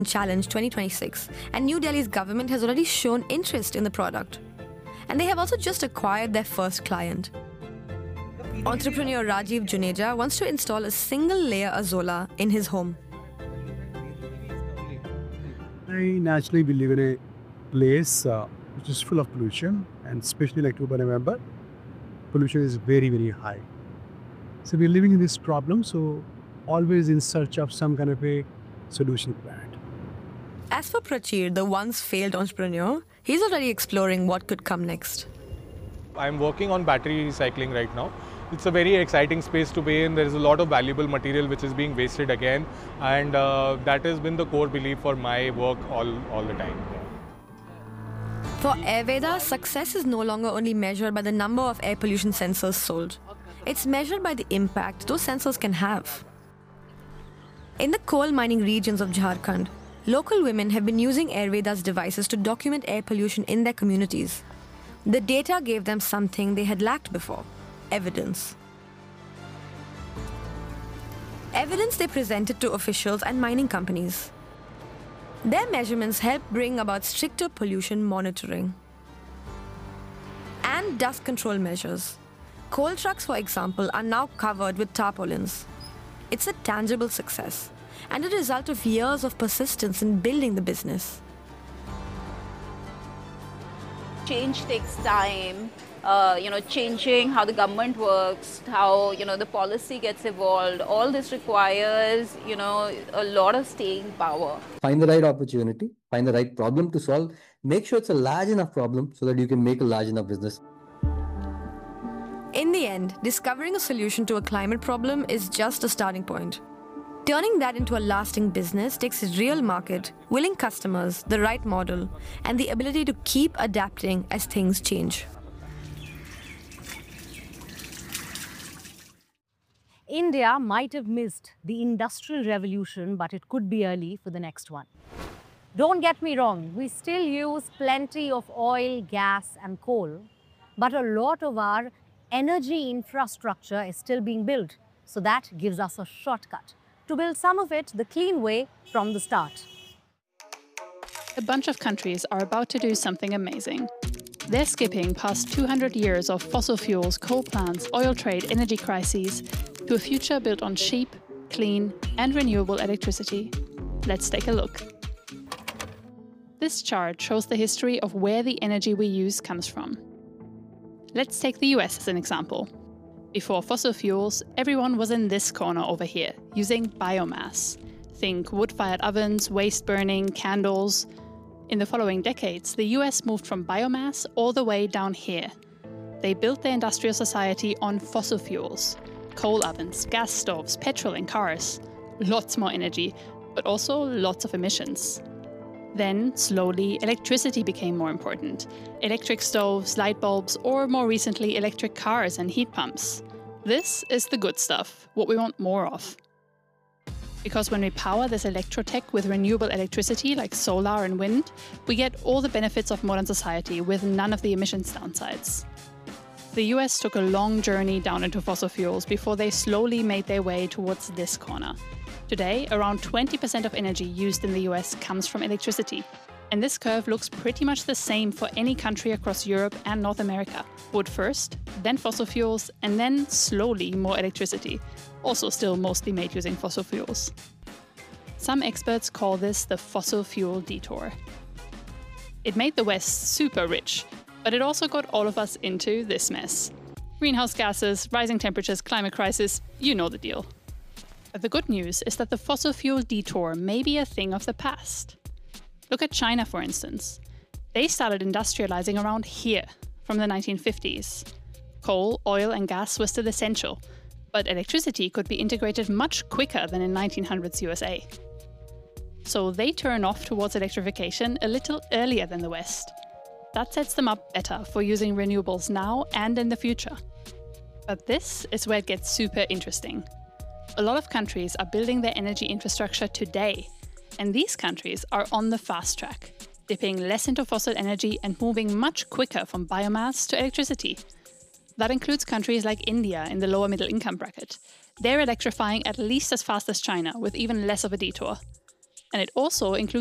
Challenge 2026, and New Delhi's government has already shown interest in the product. And they have also just acquired their first client. Entrepreneur Rajiv Juneja wants to install a single-layer Azolla in his home. I naturally we live in a place which is full of pollution, and especially like October, November, pollution is very, very high. So we're living in this problem, so always in search of some kind of a solution plan. As for Prachir, the once failed entrepreneur, he's already exploring what could come next. I'm working on battery recycling right now. It's a very exciting space to be in. There is a lot of valuable material which is being wasted again, and that has been the core belief for my work all the time. For Ayurveda, success is no longer only measured by the number of air pollution sensors sold. It's measured by the impact those sensors can have. In the coal mining regions of Jharkhand, local women have been using Ayurveda's devices to document air pollution in their communities. The data gave them something they had lacked before: evidence. Evidence they presented to officials and mining companies. Their measurements helped bring about stricter pollution monitoring and dust control measures. Coal trucks, for example, are now covered with tarpaulins. It's a tangible success and a result of years of persistence in building the business. Change takes time. Changing how the government works, how the policy gets evolved. All this requires a lot of staying power. Find the right opportunity, find the right problem to solve. Make sure it's a large enough problem so that you can make a large enough business. In the end, discovering a solution to a climate problem is just a starting point. Turning that into a lasting business takes a real market, willing customers, the right model, and the ability to keep adapting as things change. India might have missed the Industrial Revolution, but it could be early for the next one. Don't get me wrong, we still use plenty of oil, gas and coal, but a lot of our energy infrastructure is still being built. So that gives us a shortcut to build some of it the clean way from the start. A bunch of countries are about to do something amazing. They're skipping past 200 years of fossil fuels, coal plants, oil trade, energy crises, to a future built on cheap, clean and renewable electricity. Let's take a look. This chart shows the history of where the energy we use comes from. Let's take the US as an example. Before fossil fuels, everyone was in this corner over here, using biomass. Think wood-fired ovens, waste burning, candles. In the following decades, the US moved from biomass all the way down here. They built their industrial society on fossil fuels. Coal ovens, gas stoves, petrol in cars. Lots more energy, but also lots of emissions. Then, slowly, electricity became more important. Electric stoves, light bulbs, or more recently, electric cars and heat pumps. This is the good stuff, what we want more of. Because when we power this electrotech with renewable electricity like solar and wind, we get all the benefits of modern society with none of the emissions downsides. The US took a long journey down into fossil fuels before they slowly made their way towards this corner. Today, around 20% of energy used in the US comes from electricity. And this curve looks pretty much the same for any country across Europe and North America. Wood first, then fossil fuels, and then slowly more electricity. Also still mostly made using fossil fuels. Some experts call this the fossil fuel detour. It made the West super rich, but it also got all of us into this mess. Greenhouse gases, rising temperatures, climate crisis, you know the deal. But the good news is that the fossil fuel detour may be a thing of the past. Look at China, for instance. They started industrializing around here, from the 1950s. Coal, oil and gas were still essential, but electricity could be integrated much quicker than in 1900s USA. So they turn off towards electrification a little earlier than the West. That sets them up better for using renewables now and in the future. But this is where it gets super interesting. A lot of countries are building their energy infrastructure today, and these countries are on the fast track, dipping less into fossil energy and moving much quicker from biomass to electricity. That includes countries like India in the lower middle income bracket. They're electrifying at least as fast as China, with even less of a detour. And it also includes